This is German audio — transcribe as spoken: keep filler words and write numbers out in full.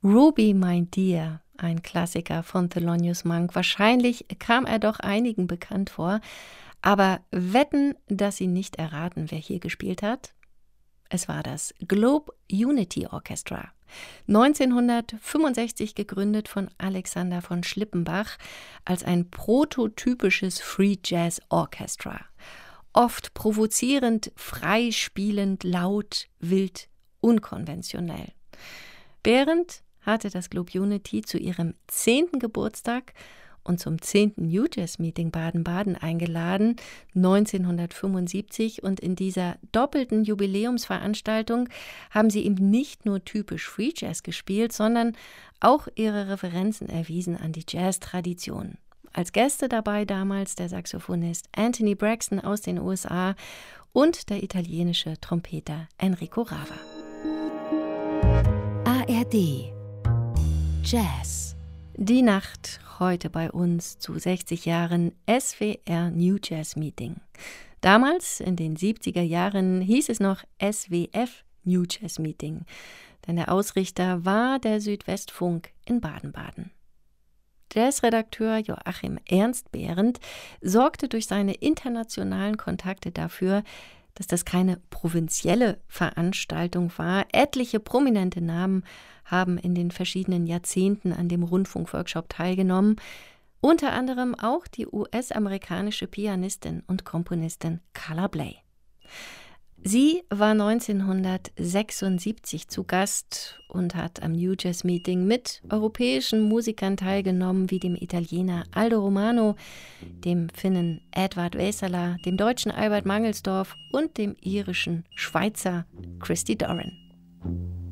Ruby, My Dear, ein Klassiker von Thelonious Monk. Wahrscheinlich kam er doch einigen bekannt vor, aber wetten, dass Sie nicht erraten, wer hier gespielt hat? Es war das Globe Unity Orchestra. neunzehnhundertfünfundsechzig gegründet von Alexander von Schlippenbach als ein prototypisches Free Jazz Orchestra. Oft provozierend, freispielend, laut, wild, unkonventionell. Behrend hatte das Globe Unity zu ihrem zehnten Geburtstag und zum zehnten New Jazz Meeting Baden-Baden eingeladen, neunzehnhundertfünfundsiebzig. Und in dieser doppelten Jubiläumsveranstaltung haben sie eben nicht nur typisch Free Jazz gespielt, sondern auch ihre Referenzen erwiesen an die Jazz-Tradition. Als Gäste dabei damals der Saxophonist Anthony Braxton aus den U S A und der italienische Trompeter Enrico Rava. A R D Jazz. Die Nacht heute bei uns zu sechzig Jahren S W R New Jazz Meeting. Damals, in den siebziger Jahren, hieß es noch S W F New Jazz Meeting, denn der Ausrichter war der Südwestfunk in Baden-Baden. Jazzredakteur Joachim Ernst Behrendt sorgte durch seine internationalen Kontakte dafür, dass das keine provinzielle Veranstaltung war. Etliche prominente Namen haben in den verschiedenen Jahrzehnten an dem Rundfunkworkshop teilgenommen, unter anderem auch die U S-amerikanische Pianistin und Komponistin Carla Bley. Sie war neunzehnhundertsechsundsiebzig zu Gast und hat am New Jazz Meeting mit europäischen Musikern teilgenommen, wie dem Italiener Aldo Romano, dem Finnen Edvard Vesala, dem deutschen Albert Mangelsdorff und dem irischen Schweizer Christy Doran.